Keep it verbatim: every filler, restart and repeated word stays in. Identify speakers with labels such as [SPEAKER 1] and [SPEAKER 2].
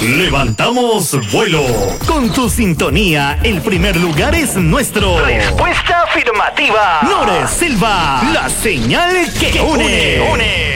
[SPEAKER 1] Levantamos vuelo. Con tu sintonía, el primer lugar es nuestro.
[SPEAKER 2] Respuesta afirmativa.
[SPEAKER 1] Nores Silva, la señal que une. une.